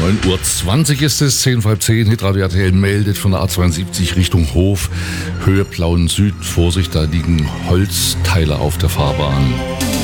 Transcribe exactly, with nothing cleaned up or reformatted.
neun Uhr zwanzig ist es, zehn vor halb zehn. Hitradio R T L meldet von der A zweiundsiebzig Richtung Hof, Höhe Plauen Süd. Vorsicht, da liegen Holzteile auf der Fahrbahn.